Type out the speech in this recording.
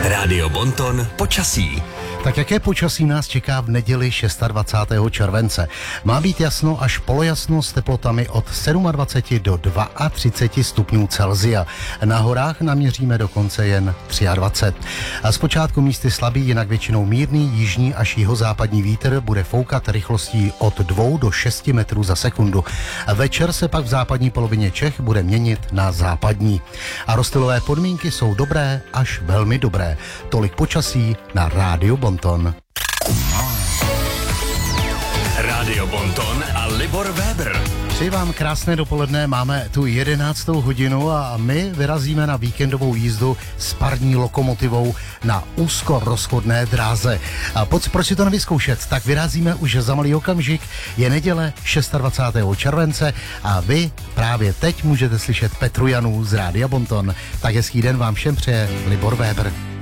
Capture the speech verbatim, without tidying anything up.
Rádio Bonton počasí. Tak jaké počasí nás čeká v neděli dvacátého šestého července? Má být jasno až polojasno s teplotami od dvacet sedm do třicet dva stupňů Celsia. Na horách naměříme dokonce jen dvacet tři. A zpočátku místy slabý, jinak většinou mírný jižní až jihozápadní vítr bude foukat rychlostí od dvou do šesti metrů za sekundu. Večer se pak v západní polovině Čech bude měnit na západní. A rozstylové podmínky jsou dobré až velmi dobré. Tolik počasí na Rádiu Bonton. Rádio Bonton a Libor Weber. Přeji vám krásné dopoledne, máme tu jedenáctou hodinu a my vyrazíme na víkendovou jízdu s parní lokomotivou na úzkorozchodné dráze. A poc, proč si to nevyzkoušet? Tak vyrazíme už za malý okamžik, je neděle dvacátého šestého července a vy právě teď můžete slyšet Petru Janu z Rádia Bonton. Tak hezký den vám všem přeje Libor Weber.